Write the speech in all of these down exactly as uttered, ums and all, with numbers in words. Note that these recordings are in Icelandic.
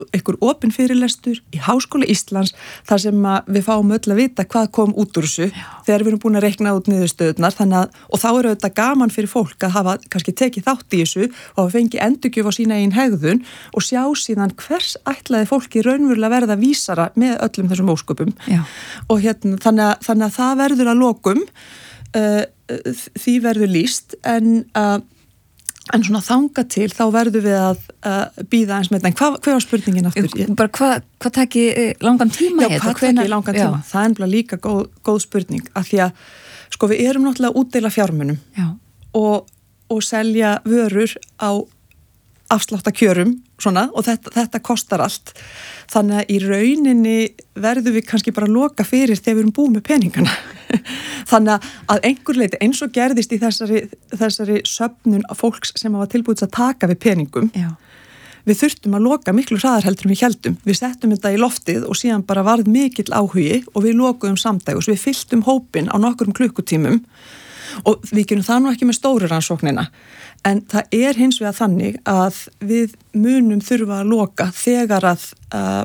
einhver opin fyrirlestur í Háskóla Íslands þar sem við fáum öll að vita hvað kom út úr þessu Já. Þegar við erum búin að reikna út niðurstöðurnar þannig að, og þá er þetta gaman fyrir fólk að hafa kannski tekið þátt í þessu og að fengi endurgjöf á sína eigin hegðun og sjá síðan hvers ætlaði fólki raunverulega verða vísara með öllum þessum ósköpum Já. Og hérna, þannig að, þannig að það verður að lokum uh, því verður lýst en að uh, En svona þanga til, þá verðum við að uh, býða eins með þetta. En hvað, hvað var spurningin aftur? Bara hvað, hvað taki langan tíma? Já, hvað taki langan tíma? Já. Það er ennbla líka góð, góð spurning. Af því að, sko, við erum náttúrulega að útdeila fjármunum og, og selja vörur á afsláttakjörum, svona, og þetta, þetta kostar allt. Þannig að í rauninni verðum við kannski bara að loka fyrir þegar við erum búið með peningana. Þannig að einhver leiti eins og gerðist í þessari, þessari söfnun af fólks sem hafa tilbúið að taka við peningum. Já. Við þurftum að loka miklu hraðar heldur en við héldum. Við settum þetta í loftið og síðan bara varð mikill áhugi og við lokuðum samdægus. Við fylltum hópin á nokkrum klukkutímum og við gerum það nú ekki með stóru rannsóknina. En það er hins vegar þannig að við munum þurfa að loka þegar að, uh,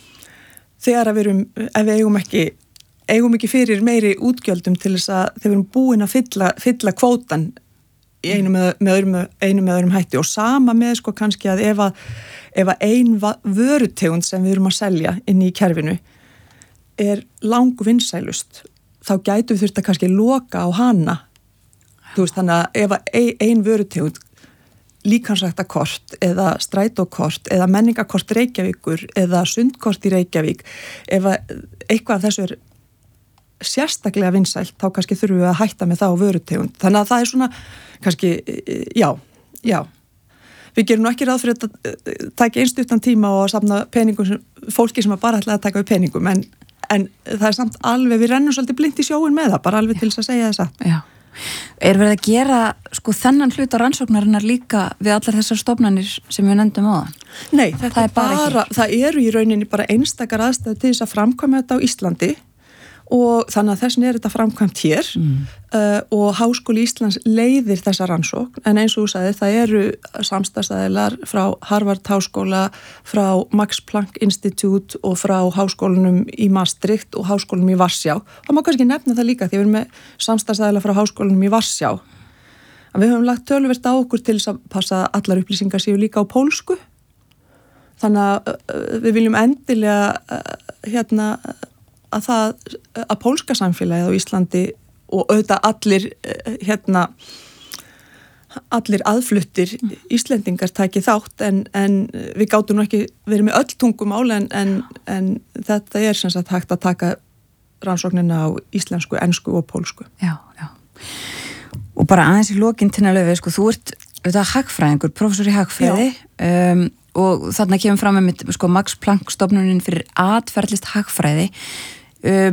þegar að við erum, ef við eigum ekki, eigum ekki fyrir meiri útgjöldum til þess að þegar við erum búin að fylla, fylla kvótan í einu með, með, öðrum, einu með öðrum hætti og sama með sko kannski að ef að, ef að ein vörutegund sem við erum að selja inn í kerfinu er langu vinsælust, þá gætu við þurft að kannski loka á hana. Þú veist, þannig að ef ein, ein vörutegund líkansræktakort eða strætókort eða menningakort Reykjavíkur eða sundkort í Reykjavík ef eitthvað af þessu er sérstaklega vinsælt þá kannski þurfum við að hætta með það á vörutegund. Þannig að það er svona kannski, já, já. Við gerum nú ekki ráð fyrir að taka einstuttan tíma og safna peningum sem, fólki sem bara ætlaði að taka við peningum en, en það er samt alveg, við rennum svolítið blind í sjóin með það, bara alveg til þess að segja þess að. Já. Er verið að gera sko þennan hluta rannsóknarinnar líka við allar þessar stofnanir sem við nefndum á það? Nei, þetta það er bara, bara það eru í rauninni bara einstakar aðstæður til þess að framkvæma þetta á Íslandi og þannig að þessin er þetta framkvæmt hér mm. uh, og Háskóli Íslands leiðir þessa rannsókn en eins og þú sagði það eru samstarfsaðilar frá Harvard Háskóla, frá Max Planck Institute og frá Háskólanum í Maastricht og Háskólanum í Varsjá. Það má kannski nefna það líka því við erum með samstarfsaðilar frá Háskólanum í Varsjá. Að við höfum lagt töluvert á okkur til þess að passa að allar upplýsingar séu líka á pólsku. Þannig að uh, við viljum endilega uh, hérna að það, að pólska samfélagið á Íslandi og auðvitað allir hérna allir aðfluttir Íslendingar taki þátt en, en við gátum nú ekki verið með öll tungumál en, en, en þetta er sem sagt hægt að taka rannsóknina á íslensku, ensku og pólsku. Já, já. Og bara aðeins í lokin Tinna Laufey, sko, þú ert auðvitað hagfræðingur, prófessor í hagfræði um, og þarna kemur fram með sko Max Planck stofnunin fyrir atferlist hagfræði Um,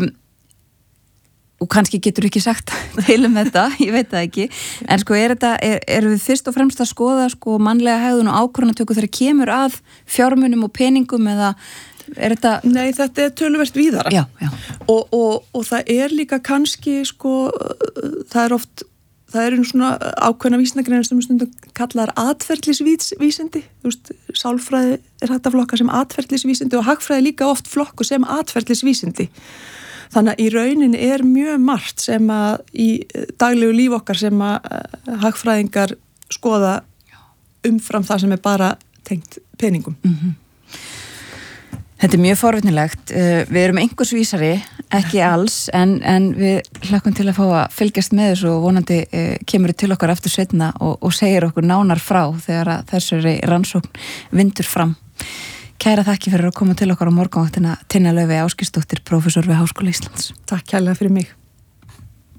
og kannski getur ekki sagt til um þetta, ég veit það ekki en sko er þetta, er, er við fyrst og fremst að skoða sko mannlega hegðun og ákvörðunartöku þegar kemur að fjármunum og peningum eða er þetta... Nei, þetta er töluvert víðara já, já. Og, og, og það er líka kannski sko, það er oft það eru svona ákveðna vísindagreinar sem stundum kallar atferlisvísindi þú veist, sálfræði er hægt að flokka sem atferlisvísindi og hagfræði líka oft flokku sem atferlisvísindi þannig að í rauninni er mjög margt sem að í daglegu líf okkar sem að hagfræðingar skoða umfram það sem er bara tengt peningum. Mm-hmm. Þetta er mjög forvitnilegt. Við erum einhvers vísari, ekki alls, en, en við hlökkum til að fá að fylgjast með þessu og vonandi eh, kemur til okkar aftur seinna og, og segir okkur nánar frá þegar að þessari rannsókn vindur fram. Kæra þakki fyrir að koma til okkar á morgunvaktina Tinna Laufey Ásgeirsdóttir, prófessor við Háskóla Íslands. Takk kærlega fyrir mig.